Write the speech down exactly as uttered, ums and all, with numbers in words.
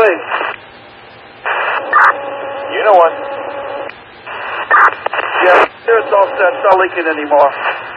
building. You know what? Yeah, it's all set. It's not leaking anymore.